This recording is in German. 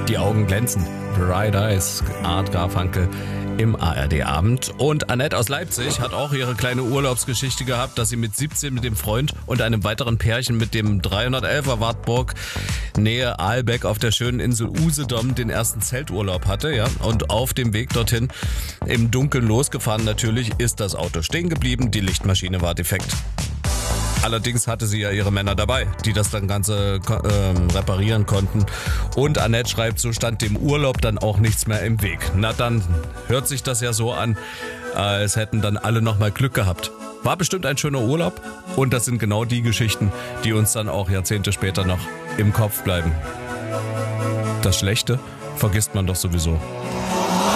Die Augen glänzen. Bright Eyes, Art Garfunkel im ARD-Abend. Und Annette aus Leipzig hat auch ihre kleine Urlaubsgeschichte gehabt, dass sie mit 17 mit dem Freund und einem weiteren Pärchen mit dem 311er Wartburg Nähe Aalbeck auf der schönen Insel Usedom den ersten Zelturlaub hatte. Ja? Und auf dem Weg dorthin, im Dunkeln losgefahren natürlich, ist das Auto stehen geblieben, die Lichtmaschine war defekt. Allerdings hatte sie ja ihre Männer dabei, die das dann Ganze reparieren konnten. Und Annette schreibt, so stand dem Urlaub dann auch nichts mehr im Weg. Na dann hört sich das ja so an, als hätten dann alle nochmal Glück gehabt. War bestimmt ein schöner Urlaub und das sind genau die Geschichten, die uns dann auch Jahrzehnte später noch im Kopf bleiben. Das Schlechte vergisst man doch sowieso.